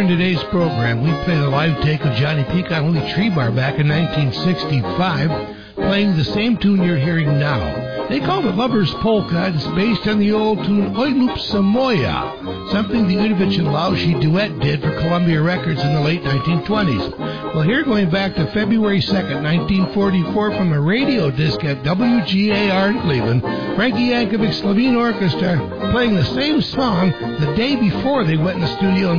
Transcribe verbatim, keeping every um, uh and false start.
today's program, we played a live take of Johnny Peake on Holy Tree Bar back in nineteen sixty-five, playing the same tune you're hearing now. They called it Lover's Polka. It's based on the old tune Oj lub Samoja, something the Udovich and Laushi duet did for Columbia Records in the late nineteen twenties. Well, here going back to February second, nineteen forty-four, from a radio disc at W G A R in Cleveland, Frankie Yankovic's Slovene Orchestra playing the same song the day before they went in the studio